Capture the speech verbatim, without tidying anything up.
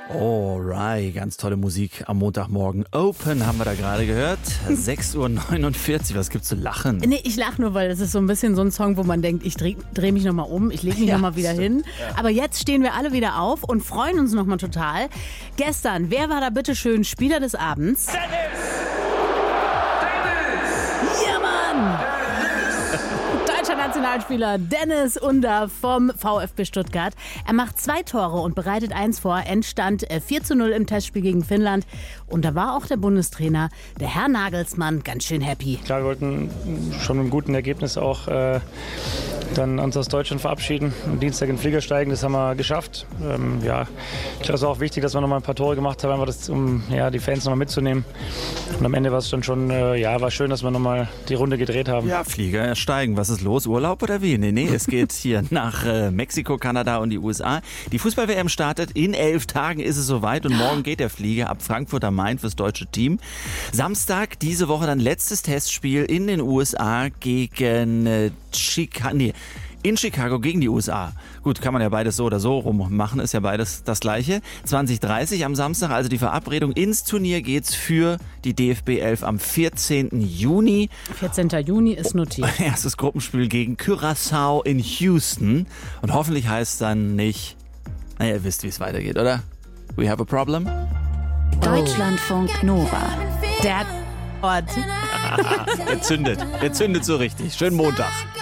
Alright, ganz tolle Musik am Montagmorgen. Open haben wir da gerade gehört. sechs Uhr neunundvierzig, was gibt's zu lachen? Nee, ich lache nur, weil es ist so ein bisschen so ein Song, wo man denkt, ich drehe dreh mich nochmal um, ich lege mich ja, nochmal wieder hin. Ja. Aber jetzt stehen wir alle wieder auf und freuen uns nochmal total. Gestern, wer war da bitte schön Spieler des Abends? Dennis! Dennis! Ja, Mann! Deutscher Nationalspieler Dennis Under vom VfB Stuttgart. Er macht zwei Tore und bereitet eins vor. Endstand vier zu null im Testspiel gegen Finnland. Und da war auch der Bundestrainer, der Herr Nagelsmann, ganz schön happy. Klar, wir wollten schon mit einem guten Ergebnis auch äh, dann uns aus Deutschland verabschieden. Am Dienstag in den Flieger steigen, das haben wir geschafft. Ähm, ja, ich glaube, es war auch wichtig, dass wir nochmal ein paar Tore gemacht haben, einfach das, um ja, die Fans nochmal mitzunehmen. Und am Ende war es dann schon, äh, ja, war schön, dass wir nochmal die Runde gedreht haben. Ja, Flieger steigen. Was ist los? Urlaub oder wie? Nee, nee, es geht hier nach äh, Mexiko, Kanada und die U S A. Die Fußball-W M startet. In elf Tagen ist es soweit und morgen geht der Flieger ab Frankfurt am Main fürs deutsche Team. Samstag diese Woche dann letztes Testspiel in den U S A gegen äh, Chicago. Nee, in Chicago gegen die U S A. Gut, kann man ja beides so oder so rum machen, ist ja beides das Gleiche. zwanzig dreißig am Samstag, also die Verabredung ins Turnier geht's für die D F B elf am vierzehnten Juni. vierzehnten Juni ist notiert. Erstes Gruppenspiel gegen Curaçao in Houston. Und hoffentlich heißt es dann nicht, naja, ihr wisst, wie es weitergeht, oder? We have a problem? Deutschlandfunk Nova. Der hat Ort. Er zündet. Er zündet so richtig. Schönen Montag.